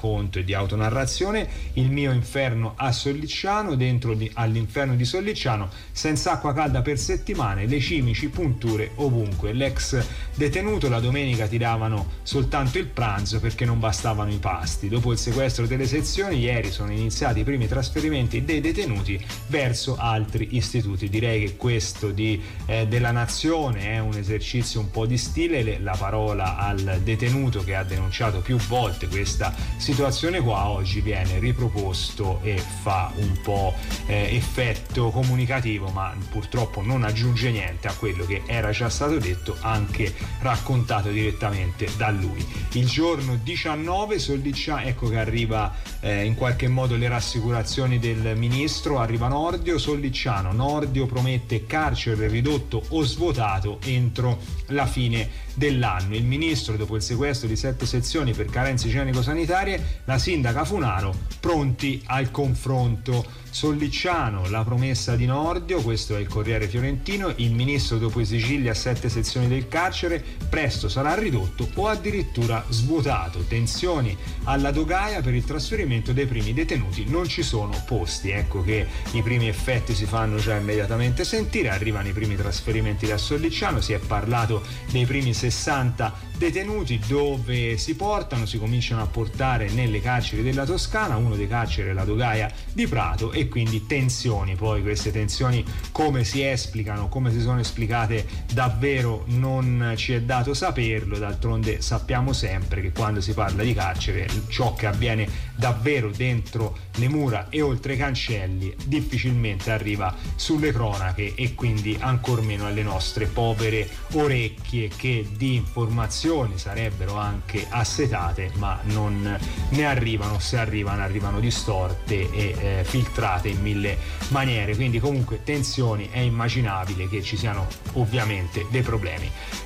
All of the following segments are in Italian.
conto e di autonarrazione. Il mio inferno a Sollicciano, all'inferno di Sollicciano, senza acqua calda per settimane, le cimici, punture ovunque. L'ex detenuto: la domenica ti davano soltanto il pranzo perché non bastavano i pasti. Dopo il sequestro delle sezioni, ieri sono iniziati i primi trasferimenti dei detenuti verso altri istituti. Direi che questo della Nazione è un esercizio un po' di stile. La parola al detenuto che ha denunciato più volte questa situazione qua oggi viene riproposto e fa un po' effetto comunicativo, ma purtroppo non aggiunge niente a quello che era già stato detto, anche raccontato direttamente da lui. Il giorno 19 Sollicciano, ecco che arriva in qualche modo le rassicurazioni del ministro. Arriva Nordio, Sollicciano, Nordio promette carcere ridotto o svuotato entro la fine dell'anno. Il ministro, dopo il sequestro di 7 sezioni per carenze igienico-sanitarie, la sindaca Funaro pronti al confronto. Sollicciano, la promessa di Nordio, questo è il Corriere Fiorentino. Il ministro, dopo i sigilli a 7 sezioni del carcere, presto sarà ridotto o addirittura svuotato. Tensioni alla Dogaia per il trasferimento dei primi detenuti, non ci sono posti. Ecco che i primi effetti si fanno già immediatamente sentire. Arrivano i primi trasferimenti da Sollicciano, si è parlato dei primi 60 detenuti. Dove si portano? Si cominciano a portare nelle carceri della Toscana, uno dei carceri è la Dogaia di Prato, e quindi tensioni. Poi queste tensioni come si esplicano, come si sono esplicate davvero non ci è dato saperlo. D'altronde sappiamo sempre che quando si parla di carcere, ciò che avviene davvero dentro le mura e oltre i cancelli difficilmente arriva sulle cronache, e quindi ancor meno alle nostre povere orecchie, che di informazioni sarebbero anche assetate ma non ne arrivano. Se arrivano distorte e filtrate in mille maniere. Quindi comunque tensioni, è immaginabile che ci siano ovviamente dei problemi.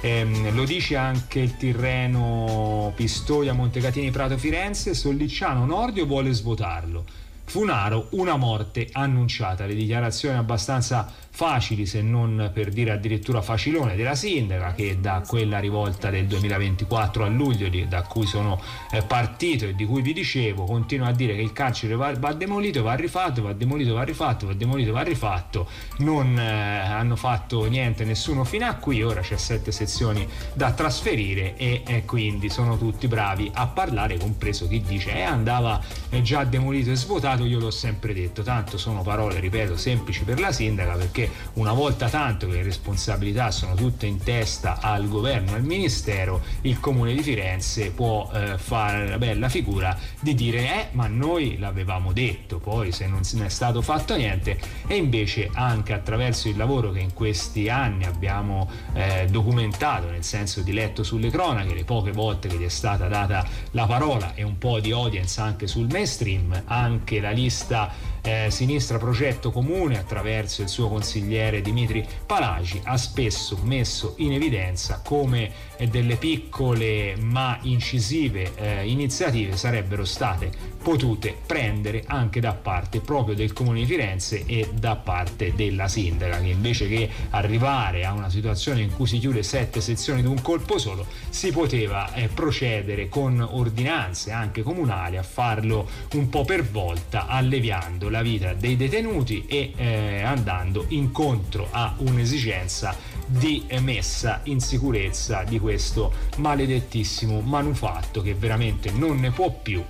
Lo dice anche il Tirreno, Pistoia, Montecatini, Prato, Firenze. Sollicciano, Nordio vuole svuotarlo. Funaro, una morte annunciata. Le dichiarazioni abbastanza facili, se non per dire addirittura facilone, della sindaca, che da quella rivolta del 2024 a luglio, da cui sono partito e di cui vi dicevo, continua a dire che il carcere va demolito, va rifatto, va demolito, va rifatto, va demolito, va rifatto. Non hanno fatto niente nessuno fino a qui. Ora c'è 7 sezioni da trasferire e quindi sono tutti bravi a parlare, compreso chi dice andava già demolito e svuotato. Io l'ho sempre detto, tanto sono parole, ripeto, semplici per la sindaca, perché una volta tanto che le responsabilità sono tutte in testa al governo e al ministero, il comune di Firenze può fare la bella figura di dire ma noi l'avevamo detto, poi se non è stato fatto niente. E invece anche attraverso il lavoro che in questi anni abbiamo documentato, nel senso di letto sulle cronache, le poche volte che gli è stata data la parola e un po' di audience anche sul mainstream, anche la lista Sinistra Progetto Comune, attraverso il suo consigliere Dimitri Palagi, ha spesso messo in evidenza come delle piccole ma incisive iniziative sarebbero state potute prendere anche da parte proprio del Comune di Firenze e da parte della sindaca, che invece che arrivare a una situazione in cui si chiude 7 sezioni d'un colpo solo, si poteva procedere con ordinanze anche comunali a farlo un po' per volta, alleviando la vita dei detenuti e andando incontro a un'esigenza di messa in sicurezza di questo maledettissimo manufatto che veramente non ne può più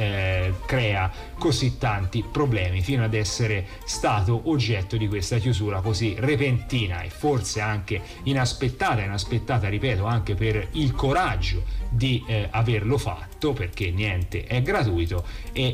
e crea così tanti problemi, fino ad essere stato oggetto di questa chiusura così repentina e forse anche inaspettata, ripeto, anche per il coraggio di averlo fatto, perché niente è gratuito,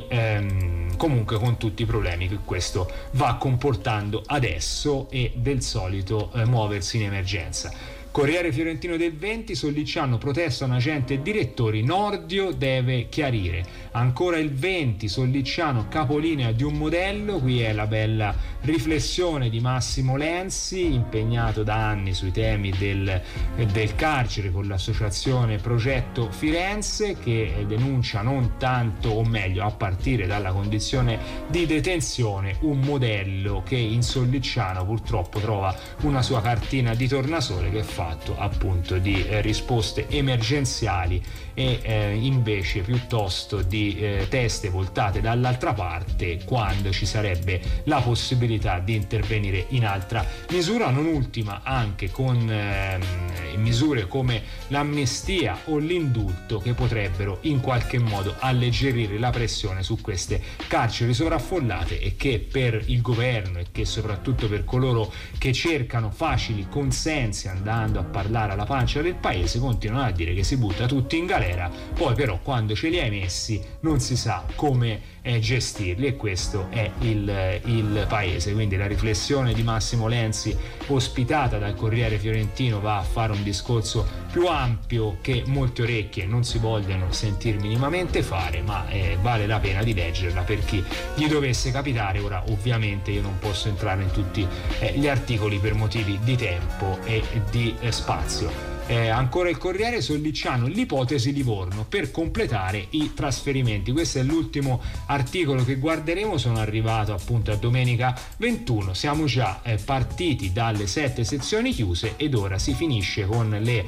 e comunque con tutti i problemi che questo va comportando adesso e del solito muoversi in emergenza. Corriere Fiorentino del 20, Sollicciano protestano agenti e direttori, Nordio deve chiarire. Ancora il 20, Sollicciano capolinea di un modello, qui è la bella riflessione di Massimo Lenzi, impegnato da anni sui temi del carcere con l'associazione Progetto Firenze, che denuncia non tanto, o meglio a partire dalla condizione di detenzione, un modello che in Sollicciano purtroppo trova una sua cartina di tornasole, che fatto appunto di risposte emergenziali e invece piuttosto di teste voltate dall'altra parte quando ci sarebbe la possibilità di intervenire in altra misura, non ultima anche con misure come l'amnistia o l'indulto che potrebbero in qualche modo alleggerire la pressione su queste carceri sovraffollate e che per il governo e che soprattutto per coloro che cercano facili consensi andando a parlare alla pancia del paese continuano a dire che si butta tutti in galera, poi però quando ce li hai messi non si sa come gestirli, e questo è il paese. Quindi la riflessione di Massimo Lenzi, ospitata dal Corriere Fiorentino, va a fare un discorso più ampio che molte orecchie non si vogliono sentir minimamente fare, ma vale la pena di leggerla per chi gli dovesse capitare. Ora ovviamente io non posso entrare in tutti gli articoli per motivi di tempo e di spazio. Ancora il Corriere, Sollicciano, l'ipotesi Livorno per completare i trasferimenti. Questo è l'ultimo articolo che guarderemo, sono arrivato appunto a domenica 21, siamo già partiti dalle 7 sezioni chiuse ed ora si finisce con le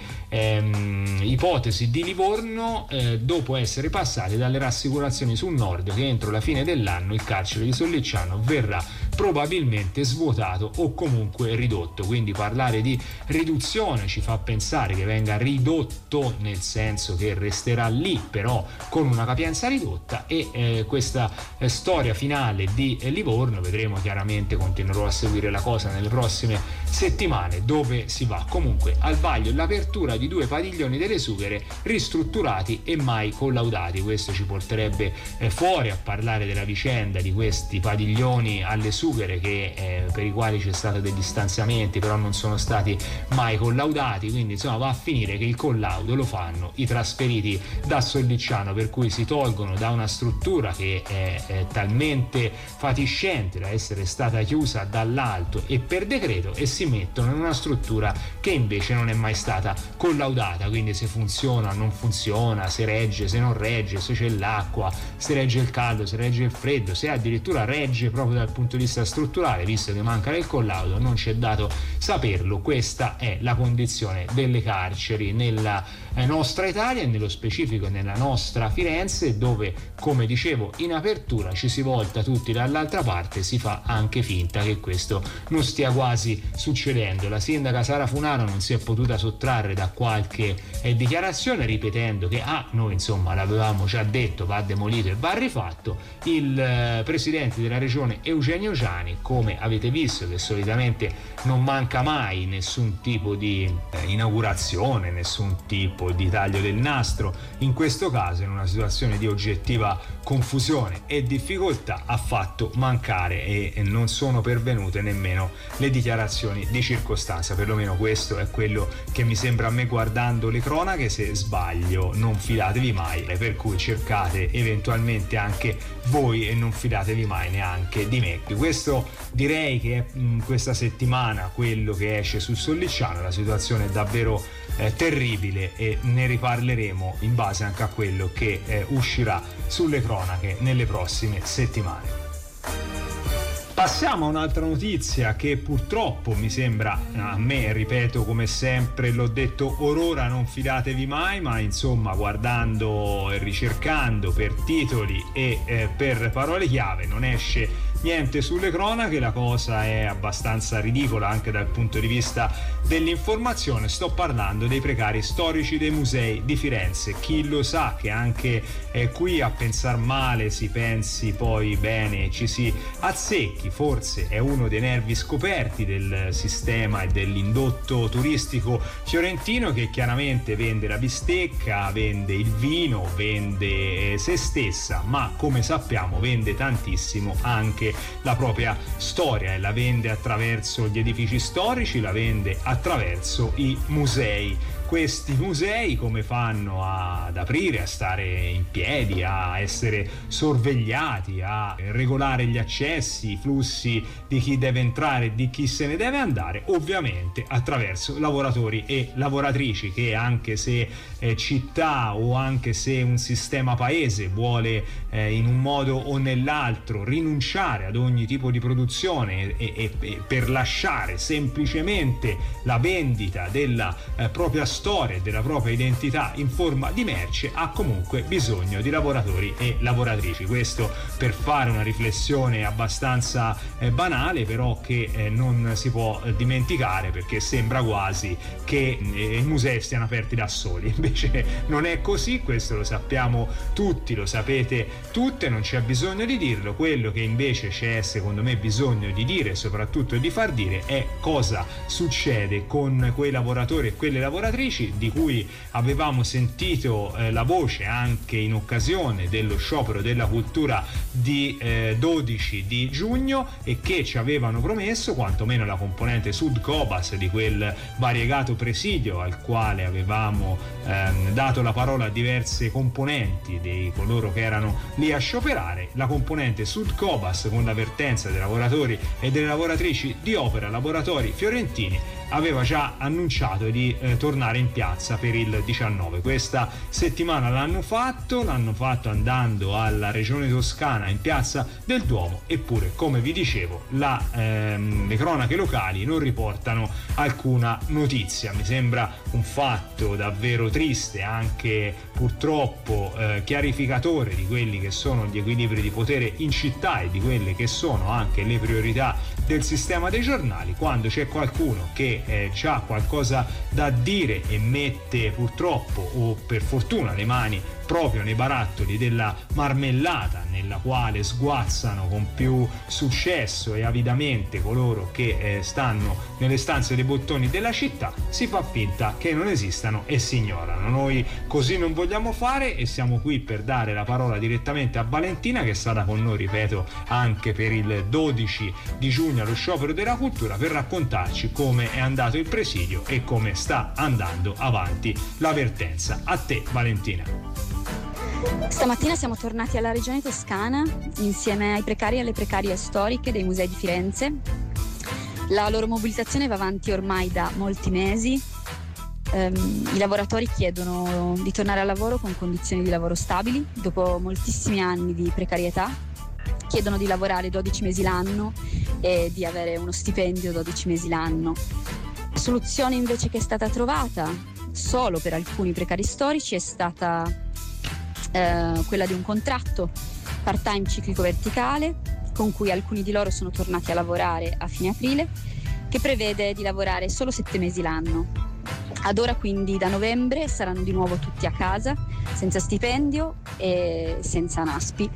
ipotesi di Livorno dopo essere passati dalle rassicurazioni sul nord che entro la fine dell'anno il carcere di Sollicciano verrà probabilmente svuotato o comunque ridotto. Quindi parlare di riduzione ci fa pensare che venga ridotto, nel senso che resterà lì però con una capienza ridotta, e questa storia finale di Livorno vedremo chiaramente, continuerò a seguire la cosa nelle prossime settimane, dove si va comunque al vaglio l'apertura di 2 padiglioni delle Sughere ristrutturati e mai collaudati. Questo ci porterebbe fuori a parlare della vicenda di questi padiglioni alle Sughere per i quali c'è stato degli stanziamenti però non sono stati mai collaudati, quindi insomma va a finire che il collaudo lo fanno i trasferiti da Sollicciano, per cui si tolgono da una struttura che è talmente fatiscente da essere stata chiusa dall'alto e per decreto e si mettono in una struttura che invece non è mai stata collaudata, quindi se funziona, non funziona, se regge, se non regge, se c'è l'acqua, se regge il caldo, se regge il freddo, se addirittura regge proprio dal punto di vista strutturale, visto che manca il collaudo, non ci è dato saperlo. Questa è la condizione delle carceri nella nostra Italia e nello specifico nella nostra Firenze, dove, come dicevo in apertura, ci si volta tutti dall'altra parte, si fa anche finta che questo non stia quasi succedendo. La sindaca Sara Funaro non si è potuta sottrarre da qualche dichiarazione ripetendo che noi insomma l'avevamo già detto, va demolito e va rifatto. Il presidente della regione Eugenio Giani, come avete visto che solitamente non manca mai nessun tipo di inaugurazione, nessun tipo di taglio del nastro, in questo caso in una situazione di oggettiva confusione e difficoltà ha fatto mancare e non sono pervenute nemmeno le dichiarazioni di circostanza, perlomeno questo è quello che mi sembra a me guardando le cronache. Se sbaglio non fidatevi mai, per cui cercate eventualmente anche voi e non fidatevi mai neanche di me. Questo direi che è questa settimana quello che esce su Sollicciano. La situazione è davvero terribile e ne riparleremo in base anche a quello che uscirà sulle cronache nelle prossime settimane. Passiamo a un'altra notizia che purtroppo mi sembra, a me, ripeto come sempre, l'ho detto orora, non fidatevi mai, ma insomma guardando e ricercando per titoli e per parole chiave non esce niente sulle cronache. La cosa è abbastanza ridicola anche dal punto di vista dell'informazione. Sto parlando dei precari storici dei musei di Firenze. Chi lo sa che anche qui a pensar male si pensi poi bene, ci si azzecchi. Forse è uno dei nervi scoperti del sistema e dell'indotto turistico fiorentino, che chiaramente vende la bistecca, vende il vino, vende se stessa, ma come sappiamo vende tantissimo anche la propria storia, e la vende attraverso gli edifici storici, la vende attraverso i musei. questi musei come fanno ad aprire, a stare in piedi, a essere sorvegliati, a regolare gli accessi, i flussi di chi deve entrare e di chi se ne deve andare, ovviamente attraverso lavoratori e lavoratrici che, anche se città o anche se un sistema paese vuole in un modo o nell'altro rinunciare ad ogni tipo di produzione e per lasciare semplicemente la vendita della propria storia e della propria identità in forma di merce, ha comunque bisogno di lavoratori e lavoratrici. Questo per fare una riflessione abbastanza banale, però che non si può dimenticare, perché sembra quasi che i musei stiano aperti da soli. Invece non è così, questo lo sappiamo tutti, lo sapete tutte, non c'è bisogno di dirlo. Quello che invece c'è, secondo me, bisogno di dire e soprattutto di far dire è cosa succede con quei lavoratori e quelle lavoratrici di cui avevamo sentito la voce anche in occasione dello sciopero della cultura di 12 di giugno, e che ci avevano promesso, quantomeno la componente Sud Cobas di quel variegato presidio al quale avevamo dato la parola a diverse componenti di coloro che erano lì a scioperare. La componente Sud Cobas, con l'avvertenza dei lavoratori e delle lavoratrici di Opera Laboratori Fiorentini, aveva già annunciato di tornare in piazza per il 19. Questa settimana l'hanno fatto andando alla Regione Toscana in piazza del Duomo, eppure, come vi dicevo, le cronache locali non riportano alcuna notizia. Mi sembra un fatto davvero triste, anche purtroppo chiarificatore di quelli che sono gli equilibri di potere in città e di quelle che sono anche le priorità del sistema dei giornali, quando c'è qualcuno che ha qualcosa da dire e mette purtroppo o per fortuna le mani proprio nei barattoli della marmellata, nella quale sguazzano con più successo e avidamente coloro che stanno nelle stanze dei bottoni della città, si fa finta che non esistano e si ignorano. Noi così non vogliamo fare e siamo qui per dare la parola direttamente a Valentina, che è stata con noi, ripeto, anche per il 12 di giugno allo sciopero della cultura, per raccontarci come è andato il presidio e come sta andando avanti la vertenza. A te, Valentina. Stamattina siamo tornati alla Regione Toscana insieme ai precari e alle precarie storiche dei musei di Firenze. La loro mobilitazione va avanti ormai da molti mesi. I lavoratori chiedono di tornare al lavoro con condizioni di lavoro stabili dopo moltissimi anni di precarietà. Chiedono di lavorare 12 mesi l'anno e di avere uno stipendio 12 mesi l'anno. La soluzione invece che è stata trovata solo per alcuni precari storici è stata quella di un contratto part-time ciclico verticale, con cui alcuni di loro sono tornati a lavorare a fine aprile, che prevede di lavorare solo 7 mesi l'anno. Ad ora, quindi, da novembre saranno di nuovo tutti a casa, senza stipendio e senza NASPI.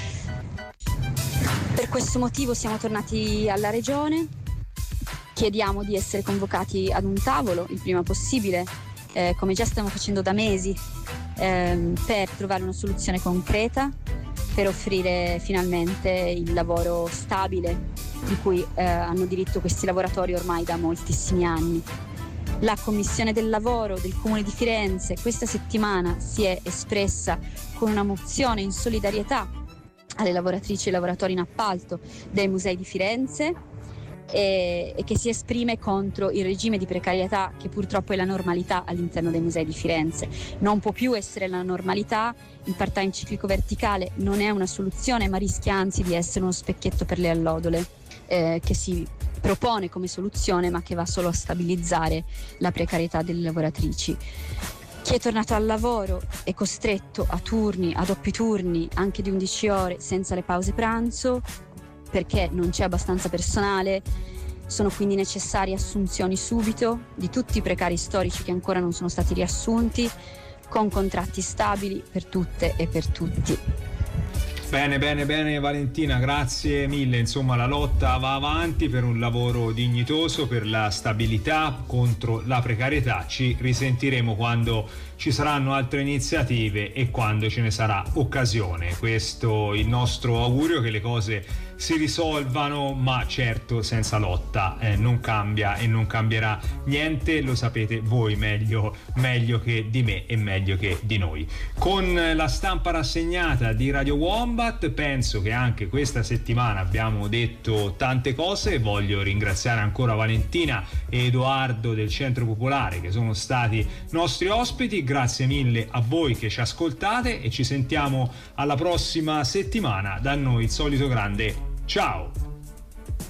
Per questo motivo siamo tornati alla Regione, chiediamo di essere convocati ad un tavolo il prima possibile, come già stiamo facendo da mesi, per trovare una soluzione concreta, per offrire finalmente il lavoro stabile di cui hanno diritto questi lavoratori ormai da moltissimi anni. La Commissione del Lavoro del Comune di Firenze questa settimana si è espressa con una mozione in solidarietà alle lavoratrici e lavoratori in appalto dei musei di Firenze e che si esprime contro il regime di precarietà che purtroppo è la normalità all'interno dei musei di Firenze. Non può più essere la normalità, il part-time ciclico verticale non è una soluzione, ma rischia anzi di essere uno specchietto per le allodole che si propone come soluzione, ma che va solo a stabilizzare la precarietà delle lavoratrici. Chi è tornato al lavoro è costretto a turni, a doppi turni, anche di 11 ore senza le pause pranzo, perché non c'è abbastanza personale. Sono quindi necessarie assunzioni subito di tutti i precari storici che ancora non sono stati riassunti, con contratti stabili per tutte e per tutti. Bene Valentina, grazie mille. Insomma, la lotta va avanti per un lavoro dignitoso, per la stabilità, contro la precarietà. Ci risentiremo quando ci saranno altre iniziative e quando ce ne sarà occasione. Questo è il nostro augurio, che le cose si risolvano, ma certo senza lotta non cambia e non cambierà niente, lo sapete voi meglio che di me e meglio che di noi. Con la stampa rassegnata di Radio Wombat penso che anche questa settimana abbiamo detto tante cose. Voglio ringraziare ancora Valentina e Edoardo del Centro Popolare, che sono stati nostri ospiti. Grazie mille a voi che ci ascoltate e ci sentiamo alla prossima settimana. Da noi il solito grande ciao!